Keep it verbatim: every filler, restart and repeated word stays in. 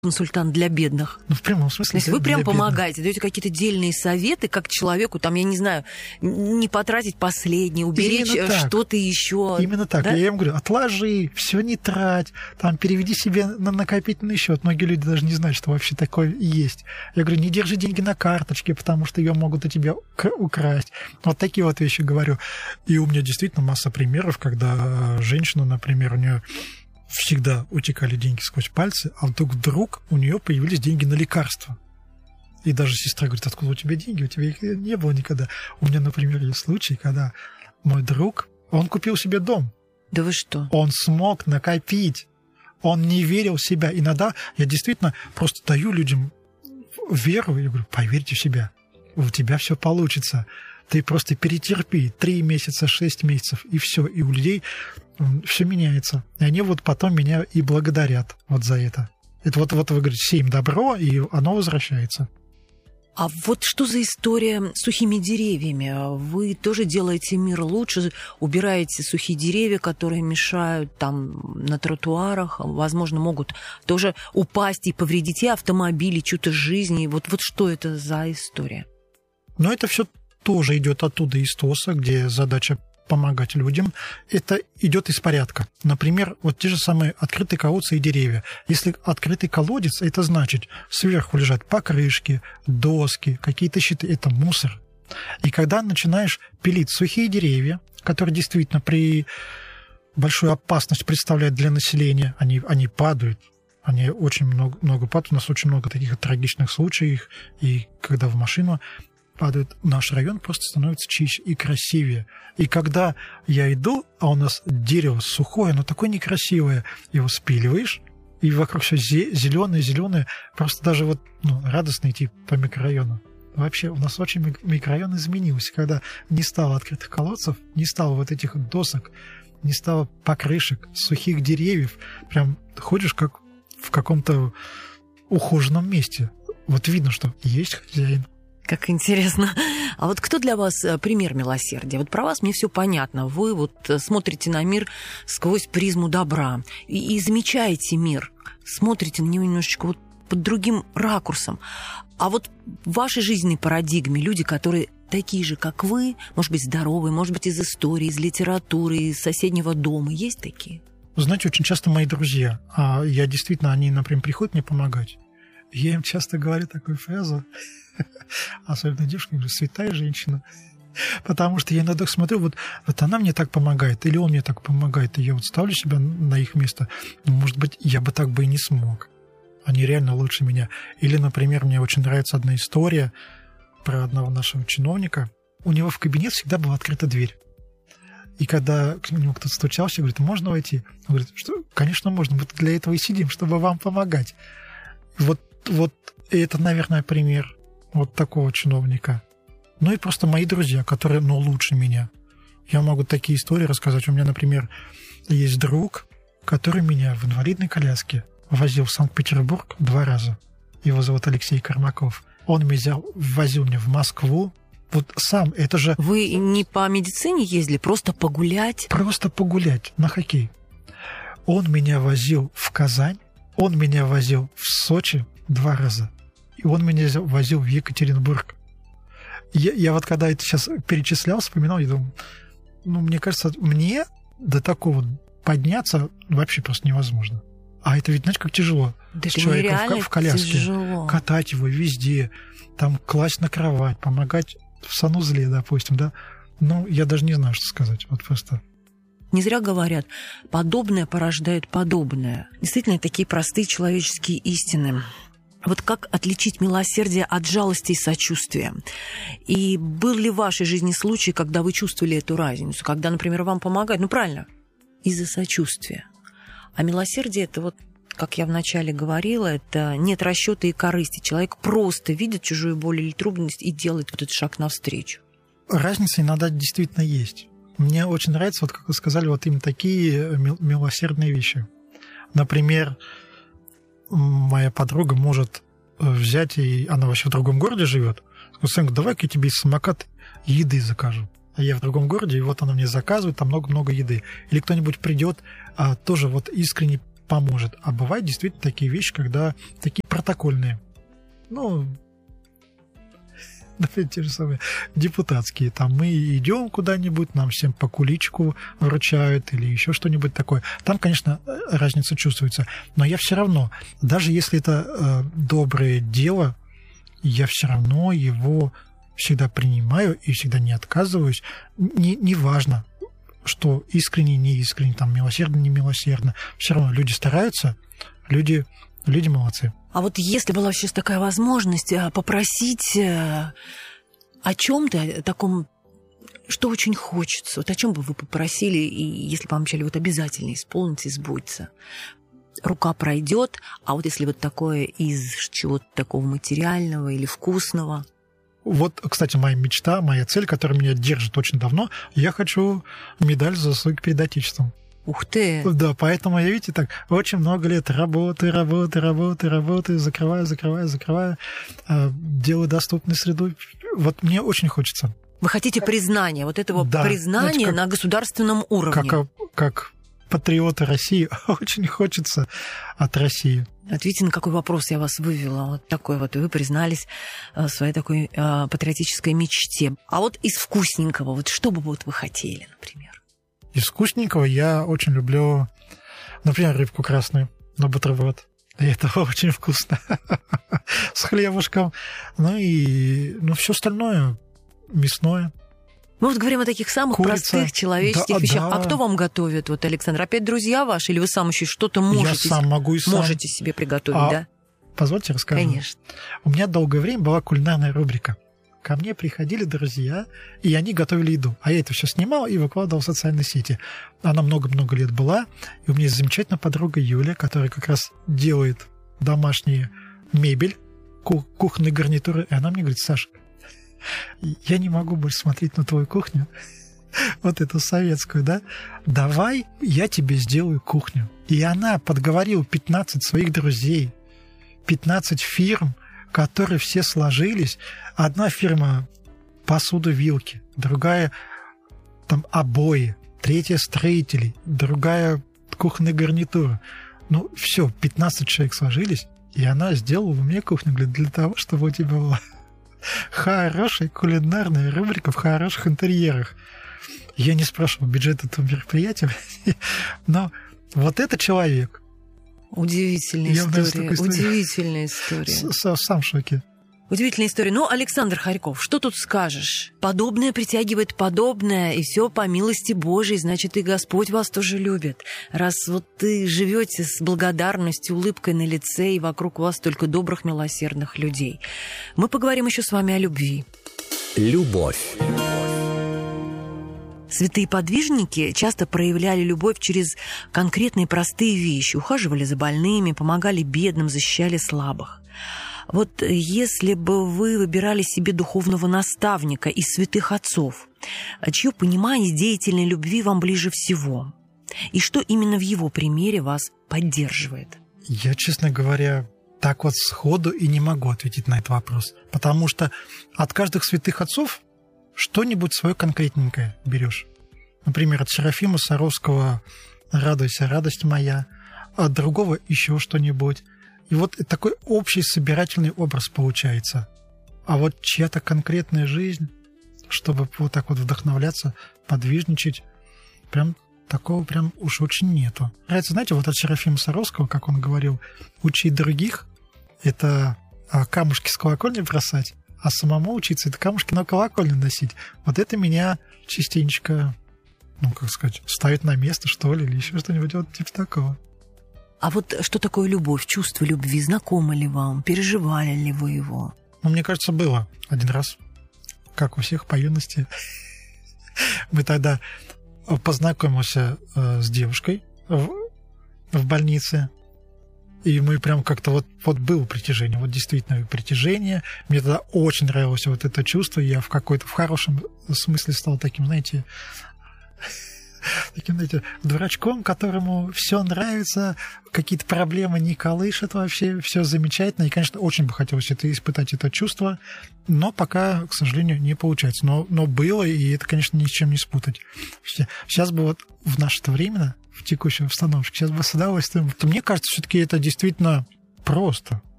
консультант для бедных. Ну, в прямом смысле. То есть вы прям помогаете, даете какие-то дельные советы, как человеку, там, я не знаю, не потратить последнее, уберечь что-то еще. Именно так. Да? Я им говорю, отложи, все не трать, там, переведи себе на накопительный счет. Многие люди даже не знают, что вообще такое есть. Я говорю, не держи деньги на карточке, потому что ее могут у тебя украсть. Вот такие вот вещи говорю. И у меня действительно масса примеров, когда женщина, например, у нее всегда утекали деньги сквозь пальцы, а вдруг вдруг у нее появились деньги на лекарства. И даже сестра говорит, откуда у тебя деньги? У тебя их не было никогда. У меня, например, есть случай, когда мой друг, он купил себе дом. Да вы что? Он смог накопить. Он не верил в себя. Иногда я действительно просто даю людям веру и говорю, поверьте в себя. У тебя все получится. Ты просто перетерпи три месяца, шесть месяцев, и все. И у людей все меняется. И они вот потом меня и благодарят вот за это. Это вот, вот вы говорите, сеем добро, и оно возвращается. А вот что за история с сухими деревьями? Вы тоже делаете мир лучше, убираете сухие деревья, которые мешают там на тротуарах, возможно, могут тоже упасть и повредить и автомобили, чью-то жизнь. Вот, вот что это за история? Ну, это все тоже идет оттуда, из ТОСа, где задача помогать людям. Это идет из порядка. Например, вот те же самые открытые колодцы и деревья. Если открытый колодец, это значит, сверху лежат покрышки, доски, какие-то щиты. Это мусор. И когда начинаешь пилить сухие деревья, которые действительно при большую опасность представляют для населения, они, они падают. Они очень много, много падают. У нас очень много таких трагичных случаев. И когда в машину падают, наш район просто становится чище и красивее. И когда я иду, а у нас дерево сухое, оно такое некрасивое, его спиливаешь, и вокруг все зеленое-зеленое, просто даже вот ну, радостно идти по микрорайону. Вообще у нас очень микрорайон изменился, когда не стало открытых колодцев, не стало вот этих досок, не стало покрышек, сухих деревьев. Прям ходишь как в каком-то ухоженном месте. Вот видно, что есть хозяин. Как интересно. А вот кто для вас пример милосердия? Вот про вас мне все понятно. Вы вот смотрите на мир сквозь призму добра и, и замечаете мир, смотрите на него немножечко вот под другим ракурсом. А вот в вашей жизненной парадигме люди, которые такие же, как вы, может быть, здоровые, может быть, из истории, из литературы, из соседнего дома, есть такие? Вы знаете, очень часто мои друзья, а я действительно, они, например, приходят мне помогать. Я им часто говорю такую фразу, особенно девушка, говорю, святая женщина. Потому что я иногда смотрю, вот, вот она мне так помогает, или он мне так помогает, и я вот ставлю себя на их место. Ну, может быть, я бы так бы и не смог. Они реально лучше меня. Или, например, мне очень нравится одна история про одного нашего чиновника. У него в кабинет всегда была открыта дверь. И когда к нему кто-то стучался, говорит, можно войти? Он говорит, что, конечно, можно, мы для этого и сидим, чтобы вам помогать. Вот, вот это, наверное, пример вот такого чиновника. Ну и просто мои друзья, которые, ну, лучше меня. Я могу такие истории рассказать. У меня, например, есть друг, который меня в инвалидной коляске возил в Санкт-Петербург два раза. Его зовут Алексей Кормаков. Он меня возил меня в Москву. Вот сам, это же... Вы не по медицине ездили, просто погулять? Просто погулять на хоккей. Он меня возил в Казань, он меня возил в Сочи два раза, и он меня возил в Екатеринбург. Я, я вот когда это сейчас перечислял, вспоминал, я думаю, ну, мне кажется, мне до такого подняться вообще просто невозможно. А это ведь, знаете, как тяжело. Да с человеком в, в коляске. Тяжело. Катать его везде, там класть на кровать, помогать в санузле, допустим, да. Ну, я даже не знаю, что сказать. Вот просто... Не зря говорят, подобное порождает подобное. Действительно, такие простые человеческие истины. Вот как отличить милосердие от жалости и сочувствия? И был ли в вашей жизни случай, когда вы чувствовали эту разницу? Когда, например, вам помогают, ну правильно, из-за сочувствия. А милосердие – это вот, как я вначале говорила, это нет расчета и корысти. Человек просто видит чужую боль или трудность и делает вот этот шаг навстречу. Разница иногда действительно есть. Мне очень нравится, вот как вы сказали, вот именно такие милосердные вещи. Например, моя подруга может взять, и она вообще в другом городе живет. Сказать, давай-ка я тебе из самоката еды закажу. А я в другом городе, и вот она мне заказывает, там много-много еды. Или кто-нибудь придет, а, тоже вот искренне поможет. А бывают действительно такие вещи, когда такие протокольные. Ну, например, те же самые депутатские. Там мы идем куда-нибудь, нам всем по куличку вручают или еще что-нибудь такое. Там, конечно, разница чувствуется. Но я все равно, даже если это э, доброе дело, я все равно его всегда принимаю и всегда не отказываюсь. Не, не важно, что искренне, не искренне, там, милосердно, не милосердно. Все равно люди стараются, люди, люди молодцы. А вот если была сейчас такая возможность попросить о чем-то таком, что очень хочется, вот о чем бы вы попросили, и если бы вам обещали, вот обязательно исполнится, сбудется. Рука пройдет, а вот если вот такое из чего-то такого материального или вкусного. Вот, кстати, моя мечта, моя цель, которая меня держит очень давно, я хочу медаль за заслуги перед Отечеством. Ух ты! Да, поэтому я, видите, так очень много лет работаю, работаю, работаю, работаю, закрываю, закрываю, закрываю, делаю доступную среду. Вот мне очень хочется. Вы хотите признания, вот этого да, признания знаете, как, на государственном уровне? Как, как патриоты России очень хочется от России. Ответьте, на какой вопрос я вас вывела. Вот такой вот, вы признались в своей такой э, патриотической мечте. А вот из вкусненького, вот что бы вот вы хотели, например? Из вкусненького я очень люблю, например, рыбку красную на бутерброд. И это очень вкусно. С хлебушком. Ну и ну, все остальное мясное. Мы вот говорим о таких самых Курица. простых человеческих да, вещах. Да. А кто вам готовит? Вот, Александр, опять друзья ваши? Или вы сам еще что-то можете, я сам могу и сам. можете себе приготовить, а, да? Позвольте расскажу. Конечно. У меня долгое время была кулинарная рубрика. Ко мне приходили друзья, и они готовили еду. А я это все снимал и выкладывал в социальные сети. Она много-много лет была. И у меня есть замечательная подруга Юля, которая как раз делает домашнюю мебель, кухонные гарнитуры. И она мне говорит: Саша, я не могу больше смотреть на твою кухню, вот эту советскую, да? Давай я тебе сделаю кухню. И она подговорила пятнадцать своих друзей, пятнадцать фирм, которые все сложились. Одна фирма посуду, вилки, другая там обои, третья строители, другая кухонная гарнитура. Ну, все, пятнадцать человек сложились, и она сделала мне кухню для того, чтобы у тебя была хорошая кулинарная рубрика в хороших интерьерах. Я не спрашивал бюджет этого мероприятия, но вот это человек. Удивительная Я история. Удивительная история. Сам в шоке. Удивительная история. Ну, Александр Хорьков, что тут скажешь? Подобное притягивает подобное, и все по милости Божией, значит, и Господь вас тоже любит. Раз вот ты живете с благодарностью, улыбкой на лице, и вокруг вас только добрых, милосердных людей. Мы поговорим еще с вами о любви. Любовь. Святые подвижники часто проявляли любовь через конкретные простые вещи. Ухаживали за больными, помогали бедным, защищали слабых. Вот если бы вы выбирали себе духовного наставника из святых отцов, чье понимание деятельной любви вам ближе всего? И что именно в его примере вас поддерживает? Я, честно говоря, так вот сходу и не могу ответить на этот вопрос. Потому что от каждых святых отцов что-нибудь свое конкретненькое берешь. Например, от Серафима Саровского «Радуйся, радость моя», от другого еще что-нибудь. И вот такой общий собирательный образ получается. А вот чья-то конкретная жизнь, чтобы вот так вот вдохновляться, подвижничать, прям такого прям уж очень нету. Нравится, знаете, вот от Серафима Саровского, как он говорил, учить других — это камушки с колокольни бросать, а самому учиться — это камушки на колокольню носить. Вот это меня частенько, ну, как сказать, ставит на место, что ли, или еще что-нибудь вот типа такого. А вот что такое любовь, чувство любви? Знакомо ли вам? Переживали ли вы его? Ну, мне кажется, было один раз, как у всех по юности. Мы тогда познакомились с девушкой в, в больнице, и мы прям как-то вот, вот было притяжение, вот действительно притяжение. Мне тогда очень нравилось вот это чувство, я в какой-то, в хорошем смысле стал таким, знаете, таким, знаете, дурачком, которому все нравится, какие-то проблемы не колышет вообще, все замечательно. И, конечно, очень бы хотелось это испытать, это чувство, но пока, к сожалению, не получается. Но, но было, и это, конечно, ни с чем не спутать. Сейчас бы вот в наше время в текущей обстановке. Сейчас бы с удовольствием. Мне кажется, все-таки это действительно просто.